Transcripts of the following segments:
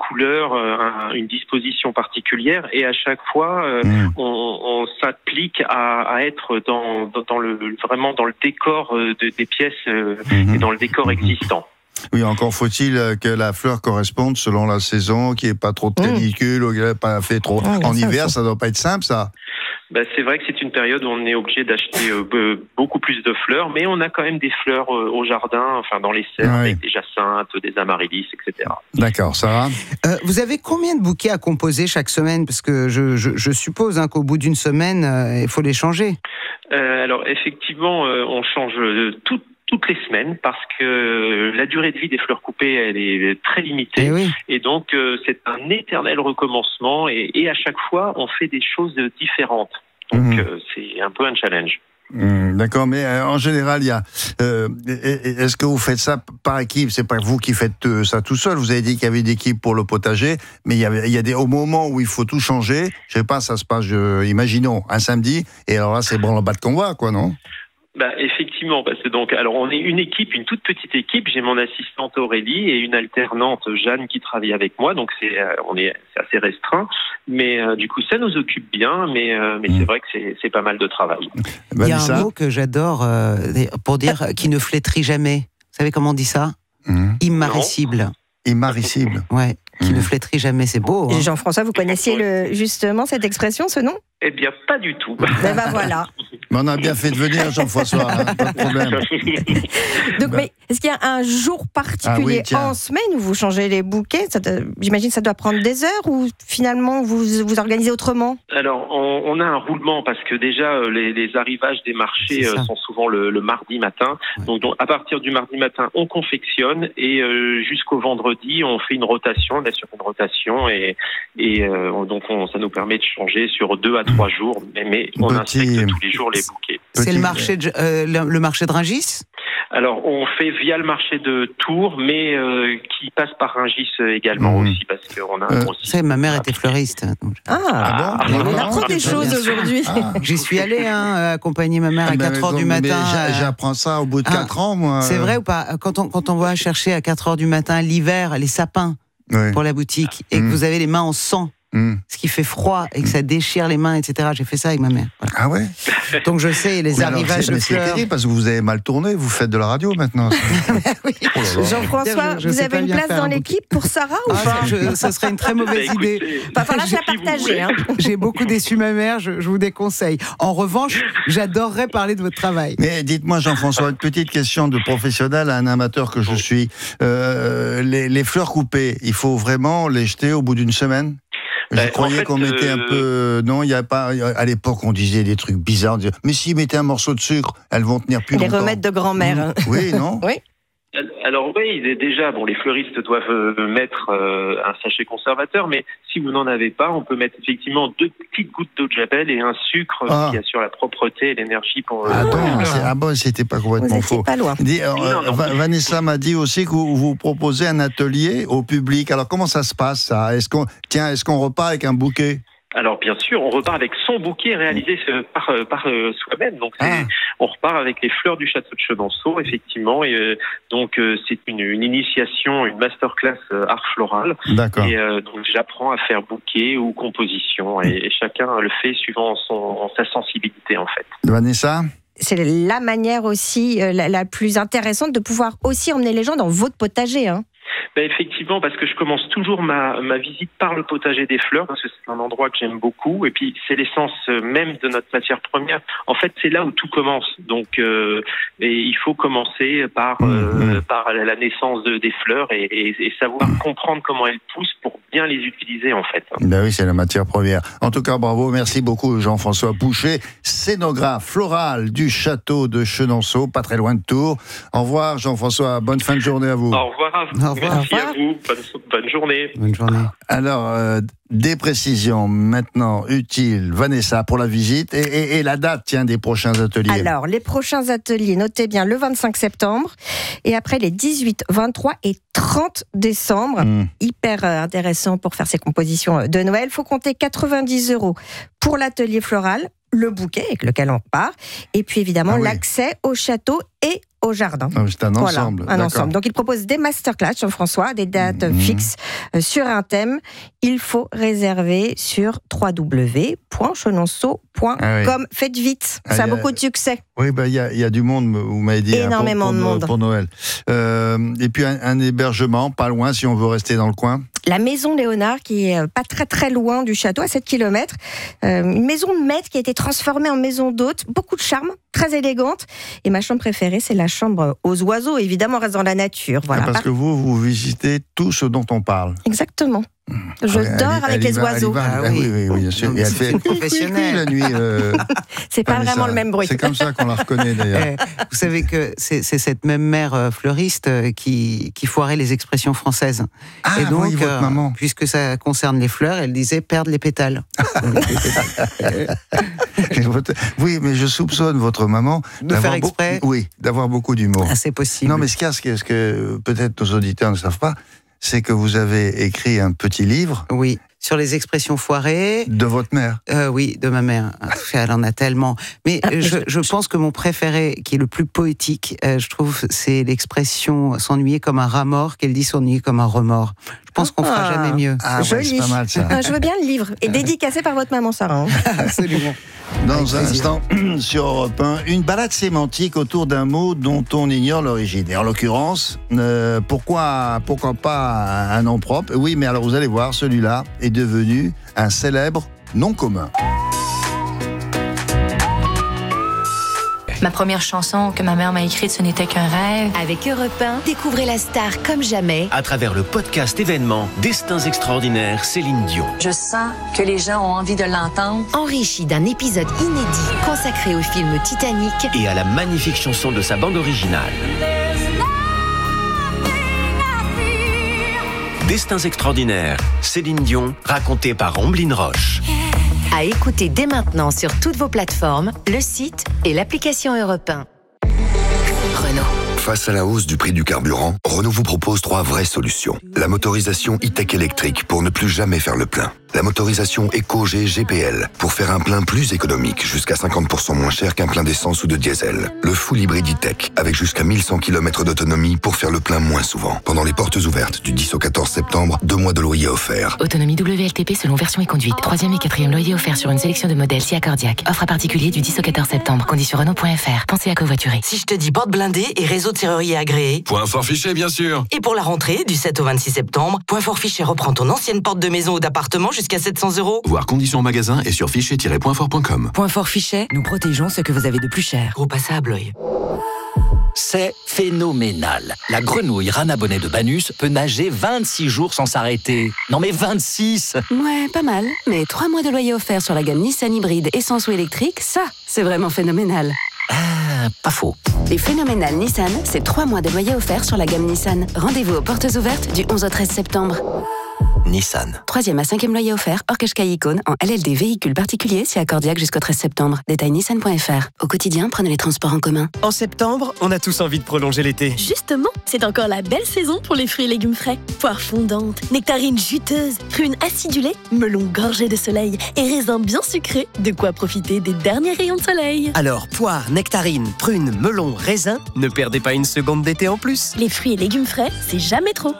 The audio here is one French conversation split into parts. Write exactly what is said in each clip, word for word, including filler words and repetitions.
couleur, euh, un, une disposition particulière, et à chaque fois, euh, mmh. on, on s'applique à, à être dans, dans le, vraiment dans le décor de, des pièces euh, mmh. et dans le décor existant. Oui, encore faut-il que la fleur corresponde selon la saison, qu'il n'y ait pas trop de canicule, mmh. ou qu'il n'y ait pas fait trop. Mmh, en hiver, ça ne doit pas être simple, ça. Ben, c'est vrai que c'est une période où on est obligé d'acheter euh, beaucoup plus de fleurs, mais on a quand même des fleurs euh, au jardin, enfin dans les serres, oui. avec des jacinthes, des amaryllis, et cetera. D'accord, Sarah. Euh, vous avez combien de bouquets à composer chaque semaine ? Parce que je, je, je suppose hein, qu'au bout d'une semaine, euh, il faut les changer. Euh, alors effectivement, euh, on change tout. toutes les semaines parce que la durée de vie des fleurs coupées elle est très limitée et, oui. et donc euh, c'est un éternel recommencement et, et à chaque fois on fait des choses différentes donc mmh. euh, c'est un peu un challenge. Mmh, d'accord, mais euh, en général, il y a. Euh, est-ce que vous faites ça par équipe ? C'est pas vous qui faites euh, ça tout seul. Vous avez dit qu'il y avait une équipe pour le potager, mais il y a, il y a des au moment où il faut tout changer. Je sais pas, ça se passe. Je, imaginons un samedi, et alors là, c'est branle-bas de combat, quoi, non ? Bah, effectivement, parce que donc, alors on est une équipe, une toute petite équipe. J'ai mon assistante Aurélie et une alternante Jeanne qui travaille avec moi. Donc c'est, euh, on est, c'est assez restreint, mais euh, du coup ça nous occupe bien. Mais, euh, mais c'est vrai que c'est, c'est pas mal de travail. Il y a un mot que j'adore euh, pour dire qui ne flétrit jamais. Vous savez comment on dit ça ? mmh. Immaricible. Immaricible. Ouais. Qui mmh. ne flétrit jamais, c'est beau. Hein. Jean-François, vous connaissiez le, justement cette expression, ce nom ? Eh bien, pas du tout. Ben ben voilà. Mais on a bien fait de venir, Jean-François, hein, pas de problème. Donc, ben. mais est-ce qu'il y a un jour particulier ah oui, en semaine où vous changez les bouquets ? ça doit, J'imagine que ça doit prendre des heures ou finalement vous vous organisez autrement ? Alors, on, on a un roulement parce que déjà, les, les arrivages des marchés euh, sont souvent le, le mardi matin. Ouais. Donc, donc, à partir du mardi matin, on confectionne et euh, jusqu'au vendredi, on fait une rotation, on est sur une rotation et, et euh, donc on, ça nous permet de changer sur deux à trois jours, mais, mais on Petit... inspecte tous les jours les bouquets. C'est Petit... le marché de, euh, le, le marché de Rungis ? Alors, on fait via le marché de Tours, mais euh, qui passe par Rungis également mmh. aussi, parce qu'on a un euh, aussi. Ma mère était fleuriste. Donc... Ah, ah, ah bon, on apprend des choses aujourd'hui. Ah. J'y suis allée hein, accompagner ma mère à quatre heures du matin. J'apprends ça au bout de quatre ans, moi. C'est vrai ou pas ? Quand on, quand on va chercher à quatre heures du matin, l'hiver, les sapins oui. pour la boutique, et mmh. que vous avez les mains en sang, Mmh. ce qui fait froid et que ça déchire les mains, et cetera. J'ai fait ça avec ma mère. Voilà. Ah ouais. Donc je sais les mais arrivages alors, de fleurs. C'est terrible parce que vous avez mal tourné. Vous faites de la radio maintenant. oui. oh là là. Jean-François, je, je vous avez une place dans l'équipe pour Sarah ou ah, pas je, Ça serait une très mauvaise bah, idée. Il va falloir la partager. Hein. J'ai beaucoup déçu ma mère. Je, je vous déconseille. En revanche, j'adorerais parler de votre travail. Mais dites-moi, Jean-François, une petite question de professionnel à un amateur que je suis. Euh, les, les fleurs coupées, il faut vraiment les jeter au bout d'une semaine ? Je bah, croyais en fait, qu'on mettait euh... un peu... Non, il y a pas... À l'époque, on disait des trucs bizarres. On disait, mais s'ils mettaient un morceau de sucre, elles vont tenir plus les longtemps. Les remèdes de grand-mère. Mmh. Oui, non ? Oui. Alors oui, déjà, bon, les fleuristes doivent mettre euh, un sachet conservateur, mais si vous n'en avez pas, on peut mettre effectivement deux petites gouttes d'eau de javel et un sucre ah. qui assure la propreté et l'énergie pour... Ah, pour non, c'est, ah bon, c'était pas complètement vous faux. Pas loin. Dis, euh, non, non. Vanessa m'a dit aussi que vous, vous proposez un atelier au public. Alors comment ça se passe ça ? Est-ce qu'on, tiens, est-ce qu'on repart avec un bouquet ? Alors bien sûr, on repart avec son bouquet réalisé par, par euh, soi-même. Donc c'est, ah. on repart avec les fleurs du château de Chenonceau, effectivement. Et euh, donc euh, c'est une, une initiation, une masterclass euh, art floral. D'accord. Et euh, donc j'apprends à faire bouquet ou composition, et, et chacun le fait suivant son sa sensibilité en fait. Vanessa ? C'est la manière aussi euh, la, la plus intéressante de pouvoir aussi emmener les gens dans votre potager, hein. Ben effectivement, parce que je commence toujours ma, ma visite par le potager des fleurs, parce que c'est un endroit que j'aime beaucoup, et puis c'est l'essence même de notre matière première. En fait, c'est là où tout commence. Donc, euh, et il faut commencer par euh, mmh. par la naissance de, des fleurs et, et, et savoir comprendre comment elles poussent pour bien les utiliser, en fait. Ben oui, c'est la matière première. En tout cas, bravo, merci beaucoup Jean-François Boucher, scénographe floral du château de Chenonceau, pas très loin de Tours. Au revoir Jean-François, bonne fin de journée à vous. Au revoir à vous. Au revoir. Merci à vous, bonne, bonne journée. Bonne journée. Alors, euh, des précisions maintenant utiles, Vanessa, pour la visite et, et, et la date, tiens, des prochains ateliers. Alors, les prochains ateliers, notez bien le vingt-cinq septembre et après les dix-huit, vingt-trois et trente décembre. Mmh. Hyper intéressant pour faire ses compositions de Noël. Il faut compter quatre-vingt-dix euros pour l'atelier floral, le bouquet avec lequel on part, et puis évidemment ah oui. l'accès au château et au jardin. Ah, c'est un voilà, ensemble. un ensemble. Donc il propose des masterclass, Jean-François, des dates mmh. fixes euh, sur un thème. Il faut réserver sur w w w point chenonceau point com. Ah oui. Faites vite, ah, ça a, a beaucoup de succès. Oui, bah, il y, y a du monde, vous m'avez dit. Énormément hein, pour, pour, de monde. Pour Noël. Euh, et puis un, un hébergement, pas loin si on veut rester dans le coin. La maison Léonard, qui est pas très très loin du château, à sept kilomètres. Euh, une maison de maître qui a été transformée en maison d'hôte. Beaucoup de charme, très élégante. Et ma chambre préférée, c'est la chambre aux oiseaux. Évidemment, on reste dans la nature. Voilà. Ah, parce que vous, vous visitez tout ce dont on parle. Exactement. Je elle, dors elle, avec elle les va, oiseaux. Ah, oui, oui, oui, oui, bien sûr. Et elle fait professionnelle la nuit. Euh... C'est pas vraiment ça, le même bruit. C'est comme ça qu'on la reconnaît d'ailleurs. Vous savez que c'est, c'est cette même mère fleuriste qui, qui foirait les expressions françaises. Ah, et donc, oui, votre maman. Euh, puisque ça concerne les fleurs, elle disait perdre les pétales. Oui, mais je soupçonne votre maman de faire exprès. Beau... Oui, d'avoir beaucoup d'humour. Ah, c'est possible. Non, mais ce qu'il y a, ce que, ce que peut-être nos auditeurs ne savent pas, c'est que vous avez écrit un petit livre. Oui, sur les expressions foirées. De votre mère. euh, Oui, de ma mère. Elle en a tellement. Mais ah, je, je pense que mon préféré, qui est le plus poétique, euh, je trouve, c'est l'expression s'ennuyer comme un rat mort, qu'elle dit s'ennuyer comme un remords. Je pense qu'on fera ah, jamais mieux. Ah, ouais, c'est pas mal ça. Ah, je veux bien le livre. Et dédicacé par votre maman Sarah. Hein. Absolument. Dans un instant, sur Europe un, une balade sémantique autour d'un mot dont on ignore l'origine. Et en l'occurrence, euh, pourquoi, pourquoi pas un nom propre ? Oui, mais alors vous allez voir, celui-là est devenu un célèbre nom commun. Ma première chanson que ma mère m'a écrite, ce n'était qu'un rêve. Avec Europe un, découvrez la star comme jamais. À travers le podcast événement Destins extraordinaires, Céline Dion. Je sens que les gens ont envie de l'entendre. Enrichi d'un épisode inédit consacré au film Titanic. Et à la magnifique chanson de sa bande originale. Destins extraordinaires, Céline Dion, raconté par Omblin Roche. À écouter dès maintenant sur toutes vos plateformes, le site et l'application Europe un. Renault. Face à la hausse du prix du carburant, Renault vous propose trois vraies solutions. La motorisation e-tech électrique pour ne plus jamais faire le plein. La motorisation EcoG G P L pour faire un plein plus économique, jusqu'à cinquante pour cent moins cher qu'un plein d'essence ou de diesel. Le full hybride e-tech avec jusqu'à mille cent kilomètres d'autonomie pour faire le plein moins souvent. Pendant les portes ouvertes du dix au quatorze septembre, deux mois de loyer offerts. Autonomie W L T P selon version et conduite. Troisième et quatrième loyer offert sur une sélection de modèles si accordiaque. Offre à particulier du dix au quatorze septembre. Conditions Renault point F R. Pensez à covoiturer. Si je te dis porte blindée et réseau de serrurier agréé. Point fort fichet, bien sûr. Et pour la rentrée, du sept au vingt-six septembre, Point fort fichet reprend ton ancienne porte de maison ou d'appartement jusqu'à sept cents euros. Voir conditions en magasin et sur fichet tiret point fort point com. Point fort fichet, nous protégeons ce que vous avez de plus cher. Groupe Assa à Blois. C'est phénoménal. La grenouille Rana Bonnet de Banus peut nager vingt-six jours sans s'arrêter. Non mais vingt-six! Ouais, pas mal. Mais trois mois de loyer offert sur la gamme Nissan hybride essence ou électrique, ça, c'est vraiment phénoménal. Ah, pas faux. Les phénoménales Nissan, c'est trois mois de loyer offert sur la gamme Nissan. Rendez-vous aux portes ouvertes du onze au treize septembre. Nissan. Troisième à cinquième loyer offert, hors Qashqai Icône, en L L D véhicule particulier, c'est accordiaque jusqu'au treize septembre. Détail nissan point F R. Au quotidien, prenez les transports en commun. En septembre, on a tous envie de prolonger l'été. Justement, c'est encore la belle saison pour les fruits et légumes frais. Poires fondantes, nectarines juteuses, prunes acidulées, melons gorgés de soleil et raisins bien sucrés. De quoi profiter des derniers rayons de soleil. Alors, poires, nectarines, prunes, melons, raisins, ne perdez pas une seconde d'été en plus. Les fruits et légumes frais, c'est jamais trop.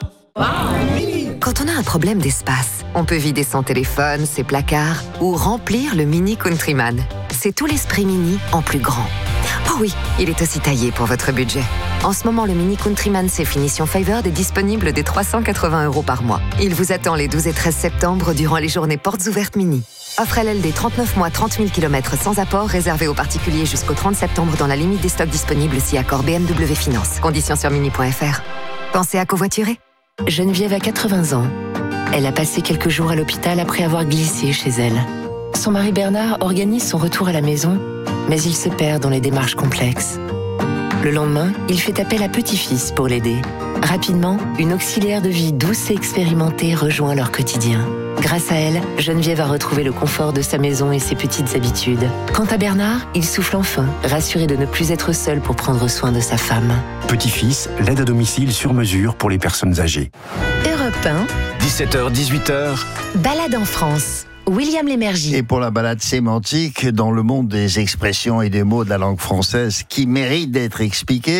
Quand on a un problème d'espace, on peut vider son téléphone, ses placards ou remplir le Mini Countryman. C'est tout l'esprit Mini en plus grand. Oh oui, il est aussi taillé pour votre budget. En ce moment, le Mini Countryman C finition Favored est disponible dès trois cent quatre-vingts euros par mois. Il vous attend les douze et treize septembre durant les journées portes ouvertes Mini. Offre L L D trente-neuf mois, trente mille kilomètres sans apport, réservé aux particuliers jusqu'au trente septembre dans la limite des stocks disponibles si accord B M W Finance. Conditions sur mini point F R. Pensez à covoiturer. Geneviève a quatre-vingts ans. Elle a passé quelques jours à l'hôpital après avoir glissé chez elle. Son mari Bernard organise son retour à la maison, mais il se perd dans les démarches complexes. Le lendemain, il fait appel à petit-fils pour l'aider. Rapidement, une auxiliaire de vie douce et expérimentée rejoint leur quotidien. Grâce à elle, Geneviève a retrouvé le confort de sa maison et ses petites habitudes. Quant à Bernard, il souffle enfin, rassuré de ne plus être seul pour prendre soin de sa femme. Petit-fils, l'aide à domicile sur mesure pour les personnes âgées. Europe un. dix-sept heures, dix-huit heures. Balade en France. William Lémergie. Et pour la balade sémantique, dans le monde des expressions et des mots de la langue française qui méritent d'être expliqués,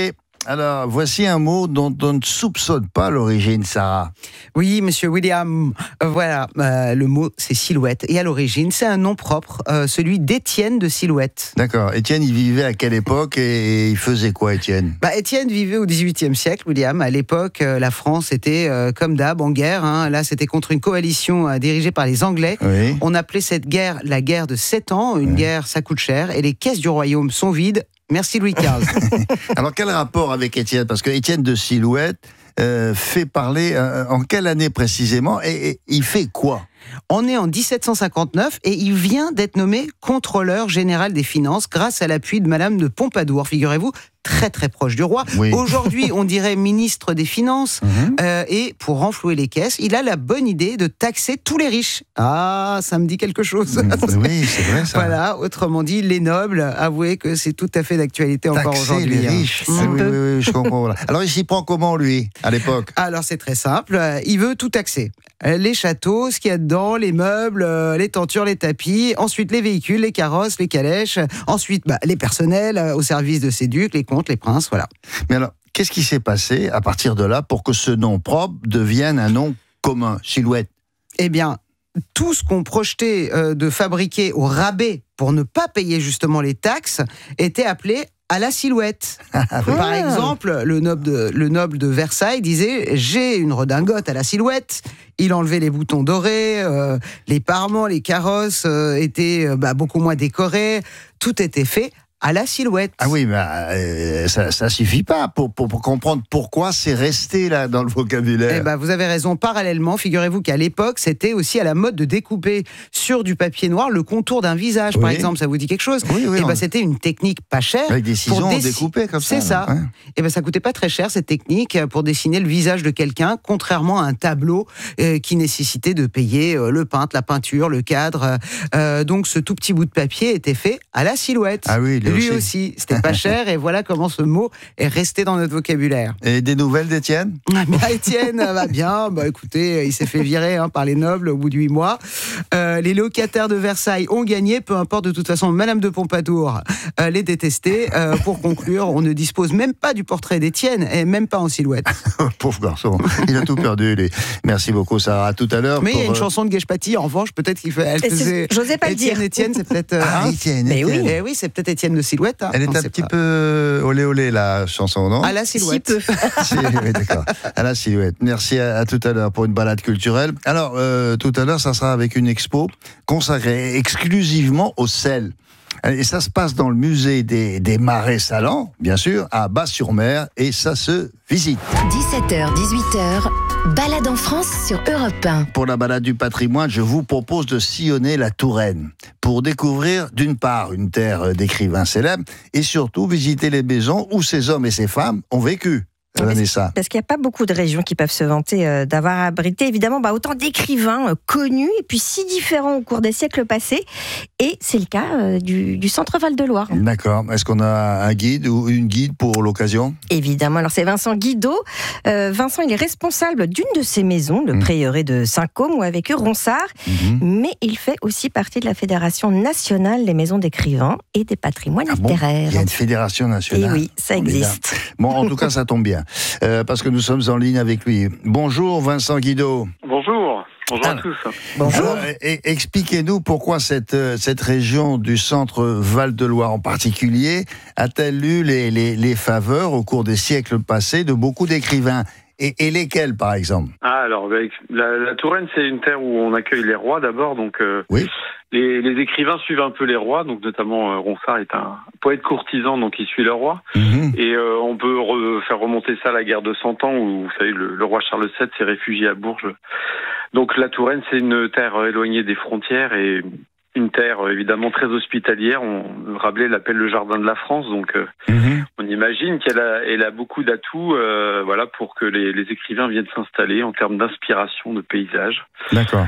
Alors, voici un mot dont on ne soupçonne pas l'origine, Sarah. Oui, monsieur William, euh, voilà, euh, le mot c'est Silhouette. Et à l'origine, c'est un nom propre, euh, celui d'Étienne de Silhouette. D'accord. Étienne, il vivait à quelle époque et il faisait quoi, Étienne ? Bah, Étienne vivait au dix-huitième siècle, William. À l'époque, euh, la France était, euh, comme d'hab, en guerre. Hein. Là, c'était contre une coalition euh, dirigée par les Anglais. Oui. On appelait cette guerre la guerre de sept ans. Une oui. guerre, ça coûte cher. Et les caisses du royaume sont vides. Merci Louis quinze. Alors, quel rapport avec Étienne ? Parce que Étienne de Silhouette euh, fait parler euh, en quelle année précisément et, et il fait quoi ? On est en dix-sept cent cinquante-neuf et il vient d'être nommé contrôleur général des finances grâce à l'appui de Madame de Pompadour, figurez-vous, très très proche du roi. Oui. Aujourd'hui, on dirait ministre des Finances. Mm-hmm. euh, et pour renflouer les caisses, il a la bonne idée de taxer tous les riches. Ah, ça me dit quelque chose. Mmh, oui, c'est vrai ça. Voilà, autrement dit, les nobles, avouez que c'est tout à fait d'actualité encore taxer aujourd'hui. les riches. Hein. Ah, oui, oui, oui, je comprends. Voilà. Alors, il s'y prend comment, lui, à l'époque ? Alors, c'est très simple. Il veut tout taxer. Les châteaux, ce qu'il y a dedans, les meubles, les tentures, les tapis, ensuite les véhicules, les carrosses, les calèches, ensuite bah, les personnels au service de ces ducs, les comtes, les princes, voilà. Mais alors, qu'est-ce qui s'est passé à partir de là pour que ce nom propre devienne un nom commun, Silhouette ? Eh bien, tout ce qu'on projetait euh, de fabriquer au rabais pour ne pas payer justement les taxes était appelé à la Silhouette. Ah, oui. Par exemple, le noble, de, le noble de Versailles disait « J'ai une redingote à la Silhouette ». Il enlevait les boutons dorés, euh, les parements, les carrosses euh, étaient euh, bah, beaucoup moins décorés. Tout était fait à la Silhouette. Ah oui, mais euh, ça, ça suffit pas pour, pour, pour comprendre pourquoi c'est resté là dans le vocabulaire. Eh ben, vous avez raison. Parallèlement, figurez-vous qu'à l'époque, c'était aussi à la mode de découper sur du papier noir le contour d'un visage, oui. par exemple. Ça vous dit quelque chose ? Oui, oui. Et on... ben, c'était une technique pas chère. Avec des ciseaux, on découpait comme ça. C'est ça. Ouais. Et ben, ça coûtait pas très cher cette technique pour dessiner le visage de quelqu'un, contrairement à un tableau euh, qui nécessitait de payer euh, le peintre, la peinture, le cadre. Euh, donc, ce tout petit bout de papier était fait à la Silhouette. Ah oui. Lui aussi, aussi c'était pas cher, et voilà comment ce mot est resté dans notre vocabulaire. Et des nouvelles d'Étienne ? Ah, mais Étienne va bien, bah écoutez, il s'est fait virer hein, par les nobles au bout de huit mois. Euh, les locataires de Versailles ont gagné, peu importe, de toute façon, Madame de Pompadour euh, les détestait. Euh, pour conclure, on ne dispose même pas du portrait d'Étienne, et même pas en Silhouette. Pauvre garçon, il a tout perdu. Lui. Merci beaucoup, Sarah. À tout à l'heure. Mais pour... il y a une chanson de Guèche-Paty, en revanche, peut-être qu'il fait. Elle faisait. J'osais pas Étienne, le dire. Étienne, c'est peut-être. Ah, hein Étienne, mais Étienne. oui, eh oui, c'est peut-être Étienne de Silhouette. Hein. Elle est non, un petit pas. peu olé olé la chanson, non ? À la Silhouette. Si peu. Si, oui, d'accord. À la Silhouette. Merci à, à tout à l'heure pour une balade culturelle. Alors, euh, tout à l'heure, ça sera avec une expo consacrée exclusivement au sel. Et ça se passe dans le musée des, des Marais Salants, bien sûr, à Bas-sur-Mer, et ça se visite. dix-sept heures, dix-huit heures, balade en France sur Europe un. Pour la balade du patrimoine, je vous propose de sillonner la Touraine pour découvrir d'une part une terre d'écrivains célèbres et surtout visiter les maisons où ces hommes et ces femmes ont vécu. Vanessa. Parce qu'il n'y a pas beaucoup de régions qui peuvent se vanter euh, d'avoir abrité évidemment bah, autant d'écrivains euh, connus et puis si différents au cours des siècles passés. Et c'est le cas euh, du, du Centre Val-de-Loire. D'accord. Est-ce qu'on a un guide ou une guide pour l'occasion ? Évidemment. Alors c'est Vincent Guidaud. Euh, Vincent, il est responsable d'une de ces maisons, le mmh. prieuré de Saint-Côme où a vécu Ronsard. Mmh. Mais il fait aussi partie de la Fédération nationale des maisons d'écrivains et des patrimoines ah littéraires. Bon, il y a une fédération nationale. Et oui, ça existe. Bon, en tout cas, ça tombe bien. Euh, parce que nous sommes en ligne avec lui. Bonjour Vincent Guidaud. Bonjour. Bonjour alors, à tous. Bonjour. Alors, et, expliquez-nous pourquoi cette, cette région du centre Val-de-Loire en particulier a-t-elle eu les, les, les faveurs au cours des siècles passés de beaucoup d'écrivains ? Et, et lesquels, par exemple ? Ah, alors, la, la Touraine, c'est une terre où on accueille les rois d'abord, donc euh, oui. les, les écrivains suivent un peu les rois, donc notamment euh, Ronsard est un poète courtisan, donc il suit le roi. Mm-hmm. Et euh, on peut re, faire remonter ça à la guerre de Cent Ans, où vous savez, le, le roi Charles sept s'est réfugié à Bourges. Donc la Touraine, c'est une terre éloignée des frontières et une terre évidemment très hospitalière. On, Rabelais l'appelle le jardin de la France, donc euh, mmh. on imagine qu'elle a, elle a beaucoup d'atouts, euh, voilà, pour que les, les écrivains viennent s'installer en termes d'inspiration, de paysage. D'accord.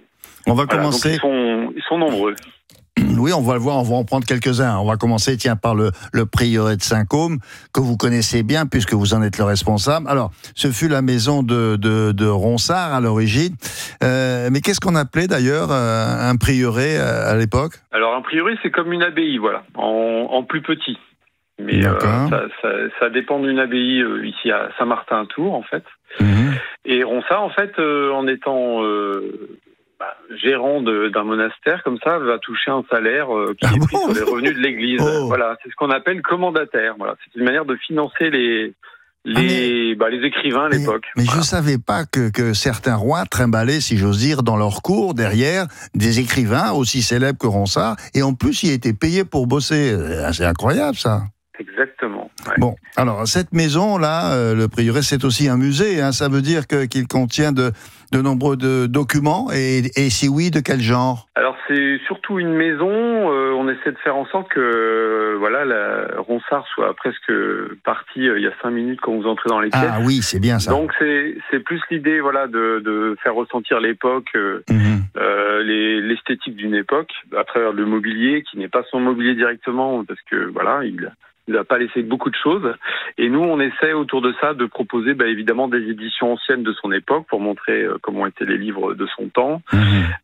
On va voilà, commencer. Donc ils sont, ils sont nombreux. Oui, on va le voir, on va en prendre quelques-uns. On va commencer, tiens, par le, le prieuré de Saint-Côme, que vous connaissez bien, puisque vous en êtes le responsable. Alors, ce fut la maison de, de, de Ronsard à l'origine. Euh, mais qu'est-ce qu'on appelait d'ailleurs euh, un prieuré euh, à l'époque ? Alors, un prieuré, c'est comme une abbaye, voilà, en, en plus petit. Mais euh, ça, ça, ça dépend d'une abbaye euh, ici à Saint-Martin-à-Tours, en fait. Mmh. Et Ronsard, en fait, euh, en étant euh, bah, gérant de, d'un monastère, comme ça, va toucher un salaire euh, qui ah est pris bon sur les revenus de l'Église. Oh. Voilà, c'est ce qu'on appelle commandataire. Voilà, c'est une manière de financer les... Les, ah mais, bah, les écrivains à l'époque. Mais, mais voilà. Je ne savais pas que, que certains rois trimballaient, si j'ose dire, dans leur cour, derrière, des écrivains aussi célèbres que Ronsard, et en plus, il était payé pour bosser. C'est incroyable, ça. Exactement. Ouais. Bon, alors, cette maison-là, euh, le prieuré, c'est aussi un musée. Hein, ça veut dire que, qu'il contient de, de nombreux de documents, et, et si oui, de quel genre? Alors, c'est surtout une maison. Euh, on essaie de faire en sorte que euh, voilà, la Ronsard soit presque parti euh, il y a cinq minutes quand vous entrez dans les pièces. Ah oui, c'est bien ça. Donc, c'est, c'est plus l'idée voilà, de, de faire ressentir l'époque, euh, mmh. euh, les, l'esthétique d'une époque, à travers le mobilier, qui n'est pas son mobilier directement, parce que voilà, il... Il n'a pas laissé beaucoup de choses. Et nous, on essaie autour de ça de proposer bah, évidemment des éditions anciennes de son époque pour montrer euh, comment étaient les livres de son temps, mmh.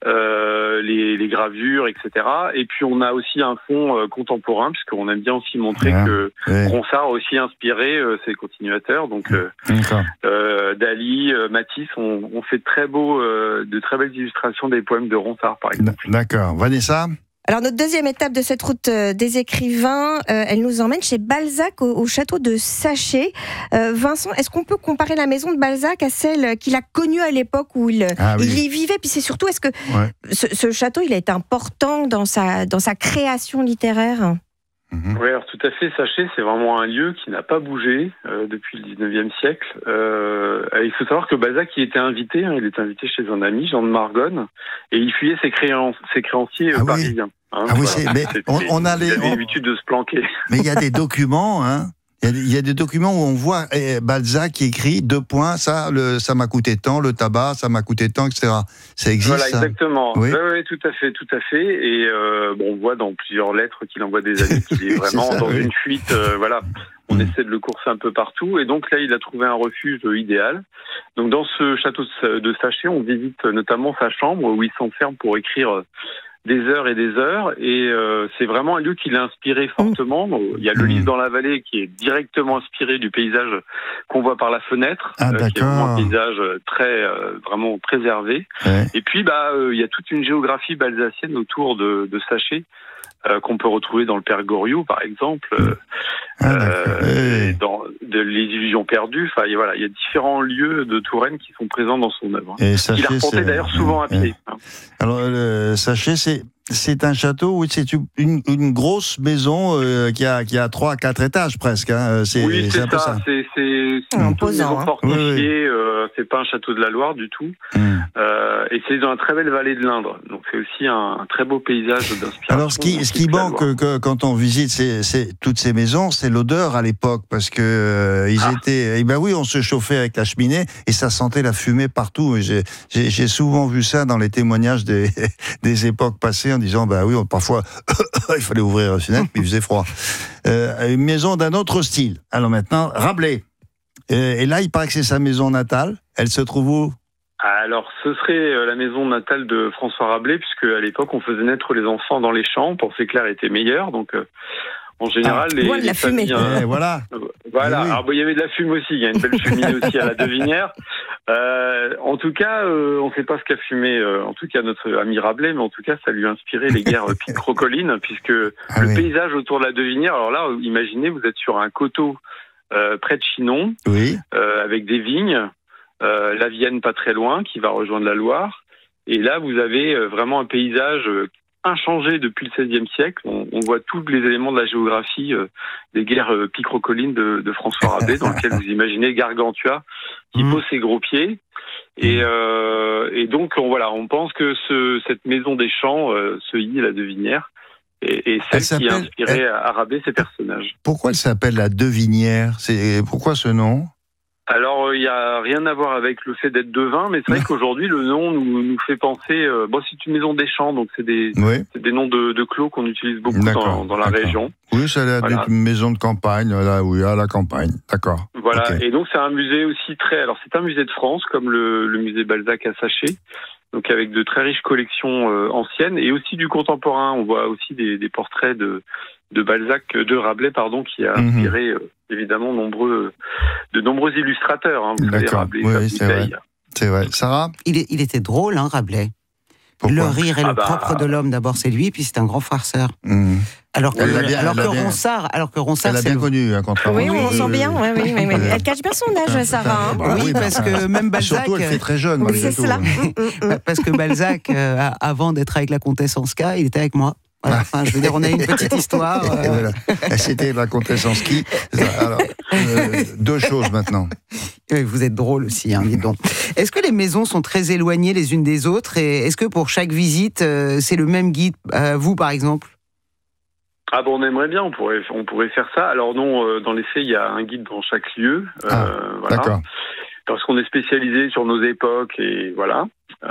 euh, les, les gravures, et cetera. Et puis, on a aussi un fond euh, contemporain, puisqu'on aime bien aussi montrer ah, que ouais. Ronsard a aussi inspiré euh, ses continuateurs. Donc, euh, euh, Dali, euh, Matisse, on, on fait de très, beaux, euh, de très belles illustrations des poèmes de Ronsard, par exemple. D'accord. Vanessa ? Alors, notre deuxième étape de cette route des écrivains, euh, elle nous emmène chez Balzac, au, au château de Saché. Euh, Vincent, est-ce qu'on peut comparer la maison de Balzac à celle qu'il a connue à l'époque où il, ah, oui. il y vivait? Puis c'est surtout, est-ce que ouais. ce, ce château, il a été important dans sa, dans sa création littéraire? Mmh. Oui, alors tout à fait. Saché, c'est vraiment un lieu qui n'a pas bougé euh, depuis le dix-neuvième siècle. Euh, il faut savoir que Balzac y était invité. Hein, il était invité chez un ami, Jean de Margonne, et il fuyait ses, créan- ses créanciers euh, ah, parisiens. Hein, ah voilà. Oui, c'est, mais on, on a les, il avait l'habitude de se planquer. Mais il y a des documents, hein. Il y a des documents où on voit eh, Balzac qui écrit deux points, ça, le, ça m'a coûté tant, le tabac, ça m'a coûté tant, et cetera. Ça existe. Voilà, exactement. Oui, oui, oui, tout à fait, tout à fait. Et euh, bon, on voit dans plusieurs lettres qu'il envoie des amis qu'il est vraiment c'est ça, dans oui. une fuite. Euh, voilà, on mmh. essaie de le courser un peu partout. Et donc là, il a trouvé un refuge idéal. Donc dans ce château de Saché, on visite notamment sa chambre où il s'enferme pour écrire des heures et des heures, et euh, c'est vraiment un lieu qui l'a inspiré fortement. Il y a le livre dans la vallée qui est directement inspiré du paysage qu'on voit par la fenêtre, ah, euh, qui est vraiment un paysage très, euh, vraiment préservé. Ouais. Et puis, bah, euh, il y a toute une géographie balsacienne autour de, de Saché, euh, qu'on peut retrouver dans le Père Goriot, par exemple, euh, ah, euh, dans de Les Illusions perdues. Enfin, voilà, il y a différents lieux de Touraine qui sont présents dans son œuvre. Et Saché, il a reporté d'ailleurs souvent à pied. Hein. Alors, le Saché, c'est c'est un château, oui, c'est une, une grosse maison euh, qui a qui a trois à quatre étages presque. Hein. C'est, oui, c'est, c'est un peu ça. ça. C'est c'est, c'est une maison fortifiée. Oui, oui. Euh, c'est pas un château de la Loire du tout. Mm. Euh, et c'est dans la très belle vallée de l'Indre. Donc c'est aussi un, un très beau paysage d'inspiration. Alors ce qui ce qui manque que, quand on visite ces, ces, toutes ces maisons, c'est l'odeur à l'époque, parce que euh, ils ah. étaient. Eh ben oui, on se chauffait avec la cheminée et ça sentait la fumée partout. Et j'ai, j'ai, j'ai souvent vu ça dans les témoignages des des époques passées, en disant bah oui, on, parfois il fallait ouvrir la fenêtre, puis il faisait froid. Euh, une maison d'un autre style. Alors maintenant, Rabelais. Euh, et là, il paraît que c'est sa maison natale. Elle se trouve où? Alors, ce serait la maison natale de François Rabelais, puisque à l'époque, on faisait naître les enfants dans les champs. On pensait que l'air était meilleur, donc. Euh... En général, ah, les, ouais, les la familles... fumée. Euh, eh, voilà. Voilà. Oui, oui. Alors, bon, il y avait de la fume aussi. Il y a une belle cheminée aussi à la Devinière. Euh, en tout cas, euh, on ne sait pas ce qu'a fumé, euh, en tout cas, notre ami Rabelais, mais en tout cas, ça lui a inspiré les guerres picrocolines, puisque ah, le oui. paysage autour de la Devinière, alors là, imaginez, vous êtes sur un coteau euh, près de Chinon, oui. euh, avec des vignes, euh, la Vienne pas très loin, qui va rejoindre la Loire. Et là, vous avez euh, vraiment un paysage euh, inchangé depuis le seizième siècle. On, on voit tous les éléments de la géographie euh, des guerres euh, picrocolines de, de François Rabelais, dans lequel vous imaginez Gargantua qui mmh. pose ses gros pieds. Et, euh, et donc, on, voilà, on pense que ce, cette maison des champs, euh, ce Ily, la Devinière, et, et celle qui a inspiré elle... à Rabelais ces personnages. Pourquoi elle s'appelle la Devinière? C'est pourquoi ce nom? Alors, il euh, n'y a rien à voir avec le fait d'être devin, mais c'est vrai qu'aujourd'hui, le nom nous, nous fait penser... Euh, bon, c'est une maison des champs, donc c'est des, oui. c'est des noms de, de clos qu'on utilise beaucoup dans, dans la d'accord. région. Oui, c'est voilà. une maison de campagne, là, oui, à la campagne, d'accord. Voilà, okay. Et donc c'est un musée aussi très... Alors, c'est un musée de France, comme le, le musée Balzac à Saché, donc avec de très riches collections euh, anciennes et aussi du contemporain. On voit aussi des, des portraits de, de Balzac, de Rabelais, pardon, qui a inspiré euh, évidemment nombreux, de nombreux illustrateurs. Hein, vous savez, Rabelais, oui, c'est vrai. C'est vrai. Sarah ? il, est, il était drôle, hein, Rabelais. Pourquoi ? Le rire est ah le bah... propre de l'homme. D'abord, c'est lui, puis c'est un grand farceur. Mmh. Alors que, bien, alors, que Ronsard, alors que Ronsard, elle a bien connu, hein, contrairement. Oui, on sent bien. Oui, oui, oui, oui. Elle cache bien son âge, Sarah. Hein. Bah, oui, parce que même Balzac. Surtout, elle fait très jeune. Oui, c'est cela. Parce que Balzac, euh, avant d'être avec la comtesse Anska, il était avec moi. Voilà. Enfin, je veux dire, on a une petite histoire. Euh... Voilà. C'était la comtesse Anski. Alors, euh, deux choses maintenant. Vous êtes drôle aussi, hein, dis donc. Est-ce que les maisons sont très éloignées les unes des autres et est-ce que pour chaque visite, euh, c'est le même guide, euh, vous par exemple ? Ah bon, on aimerait bien, on pourrait, on pourrait faire ça. Alors non, euh, dans les faits, il y a un guide dans chaque lieu. Euh, ah, voilà. D'accord. Parce qu'on est spécialisé sur nos époques et voilà.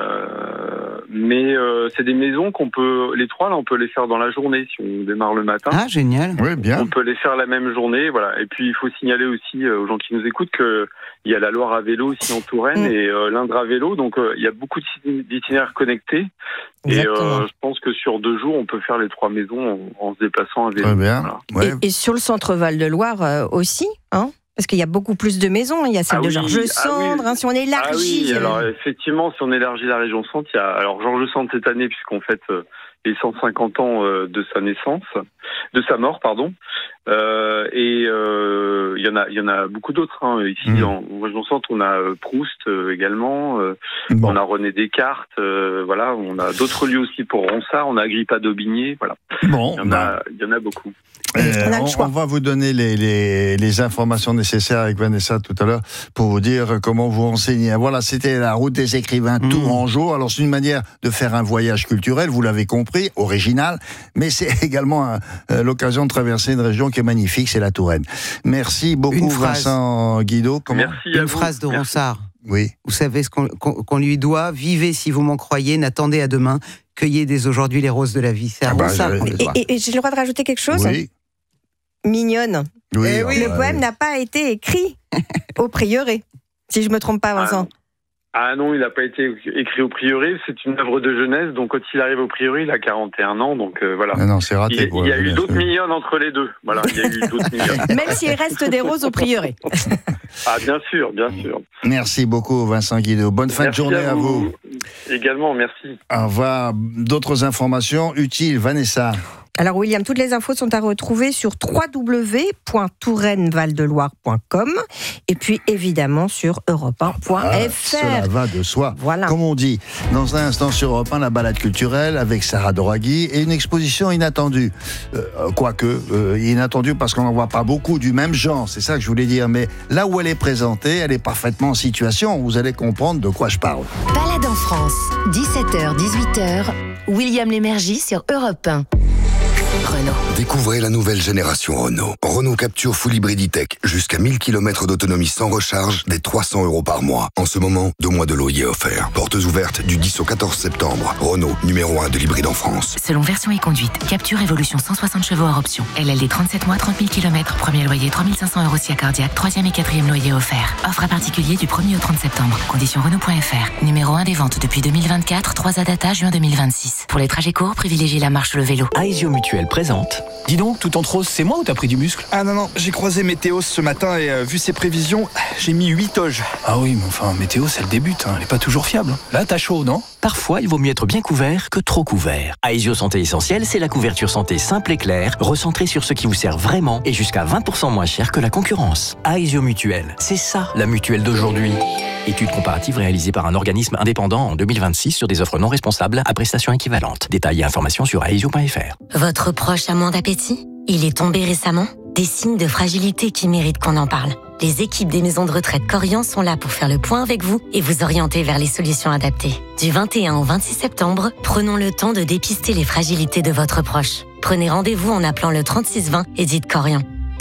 Euh, mais euh, c'est des maisons qu'on peut, les trois là, on peut les faire dans la journée si on démarre le matin. Ah génial. Oui, bien. On peut les faire la même journée, voilà. Et puis il faut signaler aussi euh, aux gens qui nous écoutent que il y a la Loire à vélo aussi en Touraine mmh. et euh, l'Indre à vélo, donc euh, il y a beaucoup d'itinéraires connectés. Exactement. Et euh, je pense que sur deux jours, on peut faire les trois maisons en, en se déplaçant à vélo. Très bien. Voilà. Ouais. Et, et sur le centre Val-de-Loire euh, aussi, hein ? Parce qu'il y a beaucoup plus de maisons. Il y a celle ah de oui, Georges ah Sandre. oui. Hein, si on élargit. Ah oui, alors effectivement, si on élargit la région Centre, il y a alors Georges Sandre cette année puisqu'on fête euh, les cent cinquante ans euh, de sa naissance, de sa mort, pardon. Euh, et euh, il y en a, il y en a beaucoup d'autres. Hein. Ici, mmh. en région Centre, on a euh, Proust euh, également. Euh, bon. On a René Descartes. Euh, voilà, on a d'autres lieux aussi pour Ronsard. On a Agrippa d'Aubigné. Voilà. Bon, il y en a, il y en a beaucoup. Euh, on, on va vous donner les, les, les informations nécessaires avec Vanessa tout à l'heure pour vous dire comment vous renseigner. Voilà, c'était la route des écrivains mmh. Tourangeau. Alors c'est une manière de faire un voyage culturel, vous l'avez compris, original, mais c'est également un, euh, l'occasion de traverser une région qui est magnifique, c'est la Touraine. Merci beaucoup Vincent Guido. Comment Merci une à phrase vous. de Ronsard. Oui. Vous savez ce qu'on, qu'on, qu'on lui doit. Vivez si vous m'en croyez, n'attendez à demain. Cueillez dès aujourd'hui les roses de la vie. C'est à ah bah, Ronsard. Et, et, et j'ai le droit de rajouter quelque chose ? Oui. Mignonne. Oui, eh oui, le ouais, poème oui. n'a pas été écrit au prieuré, si je me trompe pas, Vincent. Ah, ah non, il n'a pas été écrit au prieuré. C'est une œuvre de jeunesse. Donc quand il arrive au prieuré, il a quarante et un ans. Donc euh, voilà. Ah non, c'est raté. Il, quoi, il y a eu d'autres mignonnes entre les deux. Voilà, il y a eu d'autres mignonnes. Même s'il reste des roses au prieuré. Ah bien sûr, bien sûr. Merci beaucoup Vincent Guido. Bonne fin merci de journée à vous. à vous. Également, merci. Au revoir. D'autres informations utiles, Vanessa. Alors William, toutes les infos sont à retrouver sur w w w point touraine val de loire point com et puis évidemment sur europe un point f r. Ah, cela va de soi. Voilà. Comme on dit, dans un instant sur Europe un, la balade culturelle avec Sarah Doraghi et une exposition inattendue. Euh, quoique, euh, inattendue parce qu'on n'en voit pas beaucoup du même genre, c'est ça que je voulais dire. Mais là où elle est présentée, elle est parfaitement en situation. Vous allez comprendre de quoi je parle. Balade en France, dix-sept heures dix-huit heures, William Lémergie sur Europe un. Renault. Découvrez la nouvelle génération Renault. Renault Capture Full Hybrid E-Tech. Jusqu'à mille kilomètres d'autonomie sans recharge, dès trois cents euros par mois. En ce moment, deux mois de loyer offerts. Portes ouvertes du dix au quatorze septembre. Renault, numéro un de l'hybride en France. Selon version et conduite, Capture Evolution cent soixante chevaux hors option. L L D trente-sept mois, trente mille kilomètres. Premier loyer trois mille cinq cents euros si accordiaque. Troisième et quatrième loyer offert. Offre à particulier du premier au trente septembre. Conditions Renault point F R. Numéro un des ventes depuis deux mille vingt-quatre. trois à data juin deux mille vingt-six. Pour les trajets courts, privilégiez la marche ou le vélo. Aesio Mutuelle présente. Dis donc, tout entre rose, c'est moi ou t'as pris du muscle? Ah non, non, j'ai croisé Météo ce matin et euh, vu ses prévisions, j'ai mis huit toges. Ah oui, mais enfin, Météo, c'est le début, hein, elle est pas toujours fiable. Là, t'as chaud, non? Parfois, il vaut mieux être bien couvert que trop couvert. Aesio Santé Essentielle, c'est la couverture santé simple et claire, recentrée sur ce qui vous sert vraiment et jusqu'à vingt pour cent moins cher que la concurrence. Aesio Mutuelle, c'est ça, la mutuelle d'aujourd'hui. Étude comparative réalisée par un organisme indépendant en deux mille vingt-six sur des offres non responsables à prestations équivalentes. Détails et informations sur aesio point F R. Votre proche a moins d'appétit? Il est tombé récemment? Des signes de fragilité qui méritent qu'on en parle. Les équipes des maisons de retraite Corian sont là pour faire le point avec vous et vous orienter vers les solutions adaptées. Du vingt et un au vingt-six septembre, prenons le temps de dépister les fragilités de votre proche. Prenez rendez-vous en appelant le trente-six vingt et dites Corian.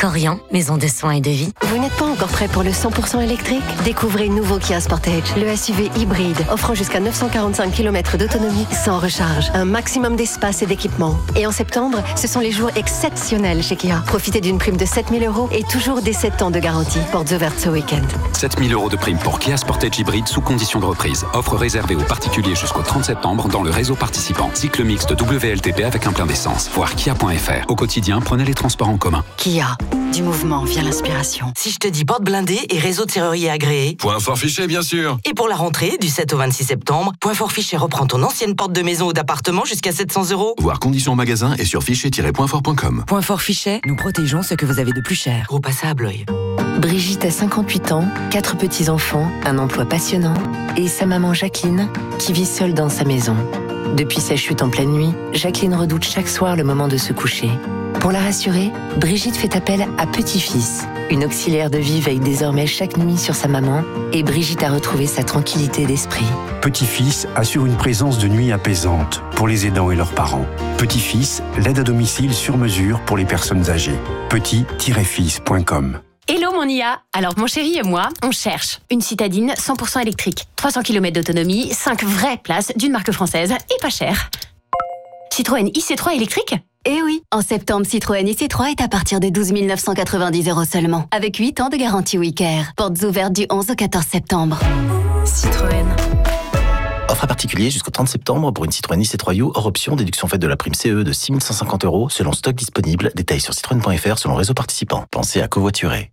Corian, maison de soins et de vie. Vous n'êtes pas encore prêt pour le cent pour cent électrique? Découvrez le nouveau Kia Sportage, le S U V hybride, offrant jusqu'à neuf cent quarante-cinq kilomètres d'autonomie sans recharge, un maximum d'espace et d'équipement. Et en septembre, ce sont les jours exceptionnels chez Kia. Profitez d'une prime de sept mille euros et toujours des sept ans de garantie. Portes ouvertes ce week-end. sept mille euros de prime pour Kia Sportage hybride sous condition de reprise. Offre réservée aux particuliers jusqu'au trente septembre dans le réseau participant. Cycle mixte W L T P avec un plein d'essence. Voir kia point f r. Au quotidien, prenez les transports en commun. Kia, du mouvement vient l'inspiration. Si je te dis porte blindée et réseau de serrurier agréé. Point fort fichet, bien sûr. Et pour la rentrée, du sept au vingt-six septembre, Point fort fichet reprend ton ancienne porte de maison ou d'appartement jusqu'à sept cents euros. Voir conditions en magasin et sur fichet tiret point fort point com. Point fort fichet, nous protégeons ce que vous avez de plus cher. Gros passage à Blois. Brigitte a cinquante-huit ans, quatre petits-enfants, un emploi passionnant et sa maman Jacqueline qui vit seule dans sa maison. Depuis sa chute en pleine nuit, Jacqueline redoute chaque soir le moment de se coucher. Pour la rassurer, Brigitte fait appel à Petit-Fils. Une auxiliaire de vie veille désormais chaque nuit sur sa maman et Brigitte a retrouvé sa tranquillité d'esprit. Petit-Fils assure une présence de nuit apaisante pour les aidants et leurs parents. Petit-Fils, l'aide à domicile sur mesure pour les personnes âgées. petit tiret fils point com. Hello mon I A. Alors mon chéri et moi, on cherche une citadine cent pour cent électrique, trois cents kilomètres d'autonomie, cinq vraies places d'une marque française et pas cher. Citroën I C trois électrique? Eh oui, en septembre, Citroën I C trois est à partir de douze mille neuf cent quatre-vingt-dix euros seulement, avec huit ans de garantie WeCare. Portes ouvertes du onze au quatorze septembre. Citroën. Offre à particulier jusqu'au trente septembre pour une Citroën I C trois U hors option, déduction faite de la prime C E de six mille cent cinquante euros selon stock disponible. Détails sur citroën point f r selon réseau participant. Pensez à covoiturer.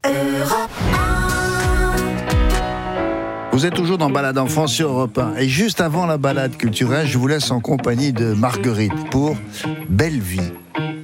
Vous êtes toujours dans Balade Enfant sur Europe un. Et juste avant la balade culturelle, je vous laisse en compagnie de Marguerite pour Belle Vie.